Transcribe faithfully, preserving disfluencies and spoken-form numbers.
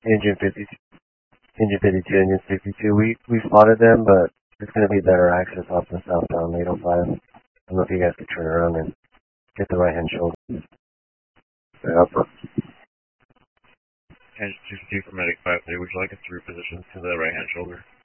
Engine fifty, engine fifty-two, engine sixty-two. We we spotted them, but it's going to be better access off the southbound eight oh five. I don't know if you guys could turn around and get the right hand shoulder. Yeah. Engine sixty-two for medic five three. Would you like us to reposition to the right hand shoulder?